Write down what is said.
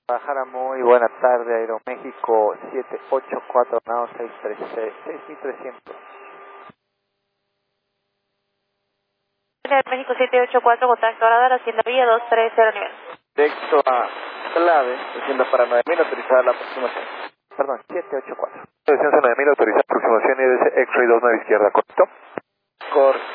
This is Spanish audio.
Guadalajara, muy buena tarde, Aeroméxico 784, NAO 6300. Aeroméxico 784, contacto radar, Hacienda Villa 230 nivel. Directo a clave, Hacienda para 9000, autorizada la aproximación. Perdón, 784. Descenso 9000, autorizada aproximación IDS X-Ray 29 izquierda, ¿correcto? Correcto.